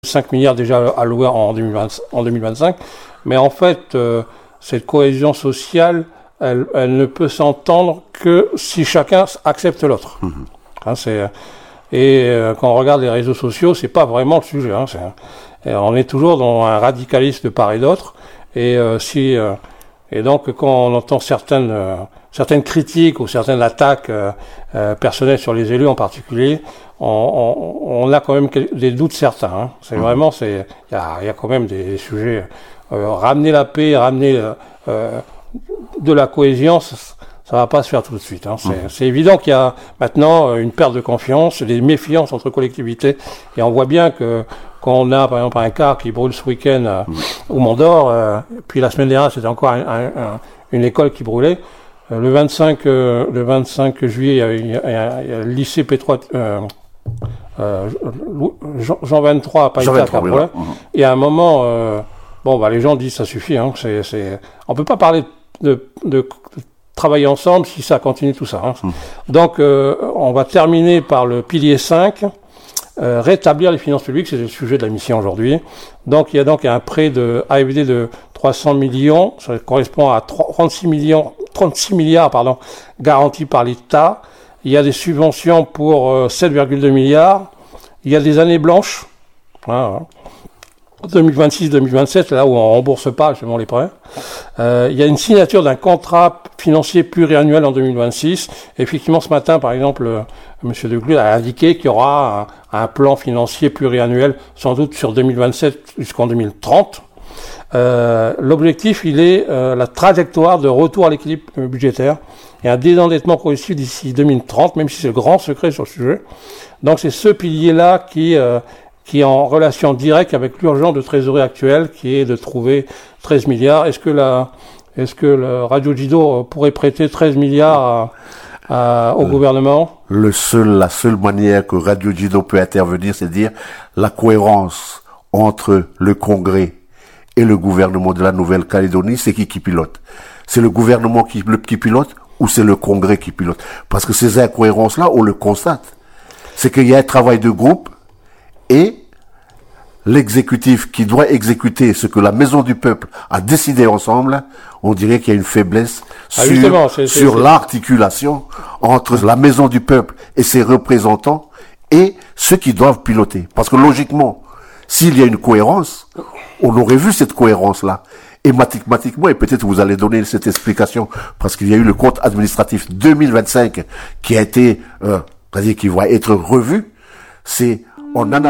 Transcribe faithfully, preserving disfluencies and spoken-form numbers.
cinq milliards déjà alloués en, deux mille vingt, en deux mille vingt-cinq. Mais en fait, euh, cette cohésion sociale, elle, elle ne peut s'entendre que si chacun accepte l'autre. Mmh. Hein, c'est, et euh, quand on regarde les réseaux sociaux, c'est pas vraiment le sujet. Hein, c'est, et on est toujours dans un radicalisme de part et d'autre. Et euh, si euh, et donc quand on entend certaines euh, certaines critiques ou certaines attaques euh, euh, personnelles sur les élus en particulier, on, on, on a quand même des doutes certains. Hein. C'est mmh. vraiment, c'est il y a, y a quand même des, des sujets. Euh, ramener la paix, ramener euh, euh, de la cohésion, ça, ça va pas se faire tout de suite. Hein. C'est, mmh. c'est évident qu'il y a maintenant une perte de confiance, des méfiances entre collectivités, et on voit bien que quand on a par exemple un car qui brûle ce week-end euh, mmh. au Mont-d'Or, euh, puis la semaine dernière c'était encore un, un, un, une école qui brûlait. Euh, le vingt-cinq, euh, le vingt-cinq juillet, il y a, il y a, il y a le lycée P trois, euh, euh, Jean, Jean vingt-trois à Païta qui a brûlé. Mmh. Et à un moment, euh, bon bah les gens disent ça suffit. Hein, c'est, c'est, on peut pas parler de, de, de travailler ensemble si ça continue tout ça. Hein. Mmh. Donc euh, on va terminer par le pilier cinq. Euh, rétablir les finances publiques, c'est le sujet de la mission aujourd'hui. Donc il y a donc un prêt de A F D de trois cents millions, ça correspond à trente-six millions, trente-six milliards pardon, garantis par l'État. Il y a des subventions pour euh, sept virgule deux milliards. Il y a des années blanches, hein, hein. deux mille vingt-six deux mille vingt-sept, là où on rembourse pas justement les prêts. Euh, il y a une signature d'un contrat financier pluriannuel en deux mille vingt-six. Effectivement, ce matin, par exemple, euh, M. Deglude a indiqué qu'il y aura un, un plan financier pluriannuel, sans doute sur deux mille vingt-sept jusqu'en deux mille trente. Euh, l'objectif, il est euh, la trajectoire de retour à l'équilibre budgétaire et un désendettement progressif d'ici deux mille trente, même si c'est le grand secret sur le sujet. Donc c'est ce pilier-là qui... Euh, qui est en relation directe avec l'urgence de trésorerie actuelle, qui est de trouver treize milliards. Est-ce que la, est-ce que le Radio Jido pourrait prêter treize milliards à, à, au le, gouvernement? Le seul, la seule manière que Radio Jido peut intervenir, c'est de dire la cohérence entre le Congrès et le gouvernement de la Nouvelle-Calédonie, c'est qui qui pilote? C'est le gouvernement qui, qui pilote ou c'est le Congrès qui pilote? Parce que ces incohérences-là, on le constate. C'est qu'il y a un travail de groupe et l'exécutif qui doit exécuter ce que la Maison du Peuple a décidé ensemble, on dirait qu'il y a une faiblesse ah, sur, c'est, c'est, sur c'est... l'articulation entre la Maison du Peuple et ses représentants et ceux qui doivent piloter. Parce que logiquement, s'il y a une cohérence, on aurait vu cette cohérence-là. Et mathématiquement, et peut-être vous allez donner cette explication, parce qu'il y a eu le compte administratif deux mille vingt-cinq qui a été, euh, c'est-à-dire qui va être revu, c'est, on en a